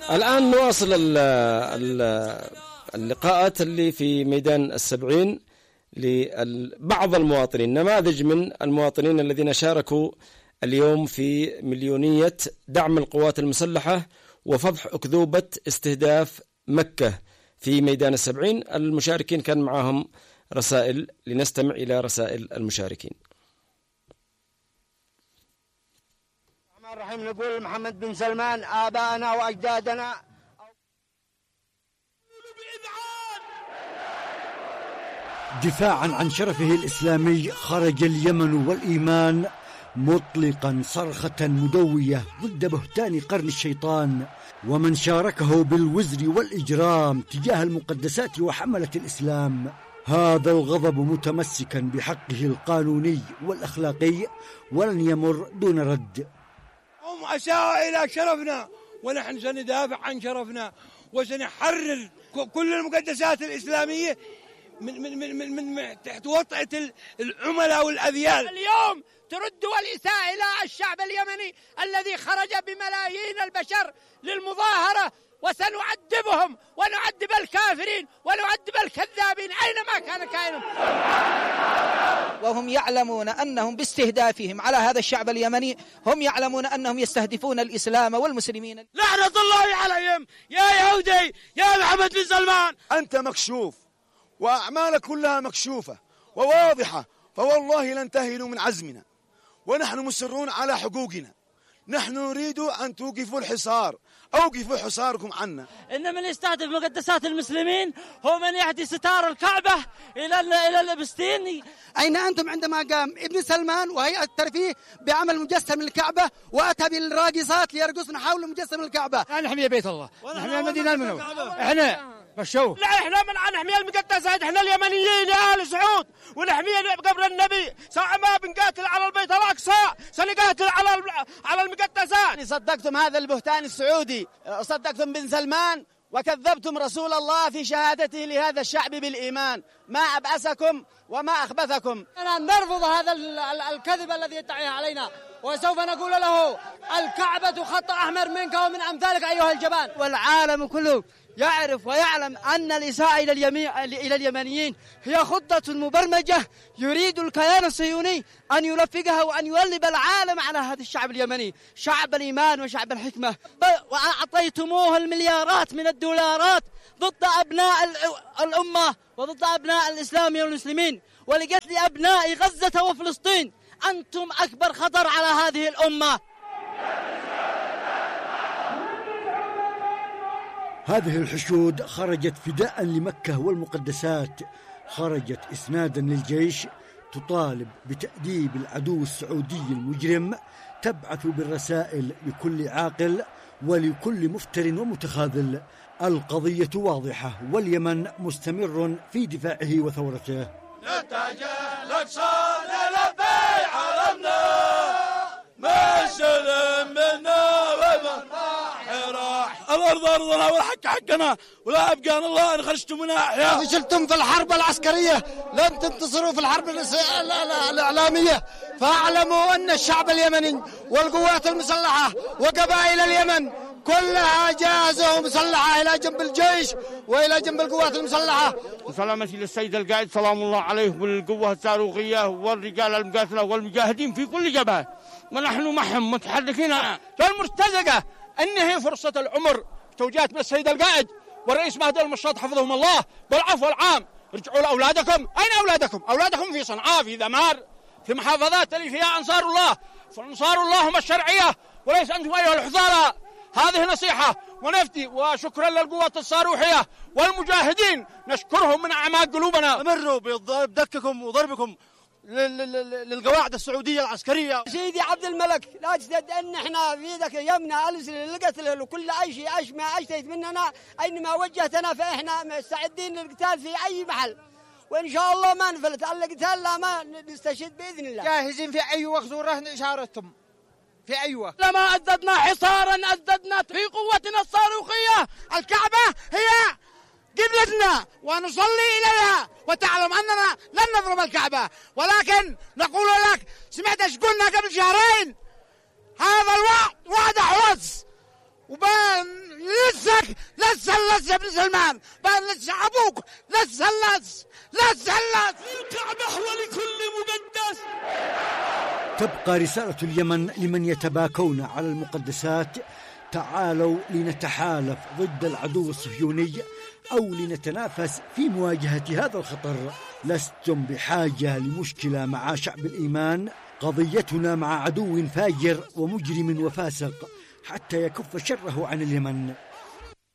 الآن نواصل اللقاءات اللي في ميدان السبعين لبعض المواطنين، نماذج من المواطنين الذين شاركوا اليوم في مليونية دعم القوات المسلحة وفضح أكذوبة استهداف مكة في ميدان السبعين. المشاركين كان معهم رسائل، لنستمع إلى رسائل المشاركين. الرحمن الرحيم. نقول محمد بن سلمان آباءنا وأجدادنا دفاعا عن شرفه الإسلامي خرج اليمن والإيمان مطلقا صرخة مدوية ضد بهتان قرن الشيطان ومن شاركه بالوزر والإجرام تجاه المقدسات وحملة الإسلام. هذا الغضب متمسكا بحقه القانوني والأخلاقي ولن يمر دون رد. هم أساءوا إلى شرفنا ونحن سندافع عن شرفنا وسنحرر كل المقدسات الإسلامية من تحت وطأة العملاء والأذيال. اليوم تردوا الإساءة إلى الشعب اليمني الذي خرج بملايين البشر للمظاهرة، وسنعذبهم ونعذب الكافرين ونعذب الكذابين أينما كان كائنهم. وهم يعلمون أنهم باستهدافهم على هذا الشعب اليمني هم يعلمون أنهم يستهدفون الإسلام والمسلمين. لعنة الله عليهم يا يهودي يا محمد بن سلمان. أنت مكشوف وأعمالك كلها مكشوفة وواضحة، فوالله لن تهلوا من عزمنا ونحن مصرون على حقوقنا. نحن نريد أن توقفوا الحصار، أوقفوا حصاركم عنا. إن من يستهدف مقدسات المسلمين هو من يهدي ستار الكعبة إلى الفلسطيني. أين أنتم عندما قام ابن سلمان وهيئة الترفيه بعمل مجسم للكعبة وأتى بالراقصات ليرقصن حول مجسم الكعبة؟ نحمي بيت الله، نحمي المدينة المنورة. إحنا مشوه. لا إحنا نحمي المقدسات، إحنا اليمنيين يا آل سعود، ونحمي قبر النبي. ساعة ما بنقاتل على البيت الأقصى سنقاتل على المقدسات. صدقتم هذا البهتان السعودي، صدقتم بن سلمان وكذبتم رسول الله في شهادته لهذا الشعب بالإيمان. ما أبأسكم وما أخبثكم. نرفض هذا الكذب الذي يدعيه علينا، وسوف نقول له الكعبة خط أحمر منك ومن أمثالك أيها الجبان. والعالم كله يعرف ويعلم أن الإساءة إلى اليمنيين هي خطة مبرمجة يريد الكيان الصهيوني أن يلفقها وأن يقلب العالم على هذا الشعب اليمني، شعب الإيمان وشعب الحكمة. وأعطيتموه المليارات من الدولارات ضد أبناء الأمة وضد أبناء الإسلام والمسلمين ولقتل أبناء غزة وفلسطين. أنتم أكبر خطر على هذه الأمة. هذه الحشود خرجت فداء لمكة والمقدسات، خرجت إسنادا للجيش تطالب بتأديب العدو السعودي المجرم، تبعث بالرسائل لكل عاقل ولكل مفتر ومتخاذل. القضية واضحة واليمن مستمر في دفاعه وثورته. نتجه الأقصى نلبي عالمنا ما سلم منا ومن راح. الأرض أرضنا والحق حقنا ولا أبقى الله إن خرجتم منها أحياء. فشلتم في الحرب العسكرية، لم تنتصروا في الحرب الإعلامية، فاعلموا أن الشعب اليمني والقوات المسلحة وقبائل اليمن كلها جاهزة ومسلحة إلى جنب الجيش وإلى جنب القوات المسلحة. سلامتي للسيد القائد سلام الله عليه بالقوة الصاروخية والرجال المقاتلة والمجاهدين في كل جبهة، ونحن معهم متحركين. فالمرتزقة أنهي فرصة العمر توجيهات من السيد القائد والرئيس مهدي المشاط حفظهم الله بالعفو العام. ارجعوا لأولادكم. أين أولادكم؟ أولادكم في صنعاء، في ذمار، في محافظات اللي فيها أنصار الله، فأنصار الله هم الشرعية وليس أنتم أيها الحضارة. هذه نصيحة ونفتي، وشكرا للقوات الصاروخية والمجاهدين نشكرهم من أعماق قلوبنا. امروا بدككم وضربكم للقواعد السعودية العسكرية. سيدي عبد الملك لا تجد أن احنا في ذاك يمنا ألسل للقتل وكل أي شيء ما أشتهت مننا أينما وجهتنا، فإحنا مستعدين للقتال في أي محل، وإن شاء الله ما نفلت على القتال لا ما نستشهد بإذن الله. جاهزين في أي وقت ورهن إشارتهم في أيوة. لما أزددنا حصارا أزددنا في قوتنا الصاروخية. الكعبة هي قبلتنا ونصلي إليها، وتعلم أننا لن نضرب الكعبة، ولكن نقول لك سمعت ايش قلنا قبل شهرين؟ هذا الوعد وعد حوز وبان لص يا ابن سلمان، لص أبوك، لص الكعبة ولكل مقدس. تبقى رسالة اليمن لمن يتباكون على المقدسات: تعالوا لنتحالف ضد العدو الصهيوني أو لنتنافس في مواجهة هذا الخطر. لستم بحاجة لمشكلة مع شعب الإيمان، قضيتنا مع عدو فاجر ومجرم وفاسق حتى يكف شره عن اليمن.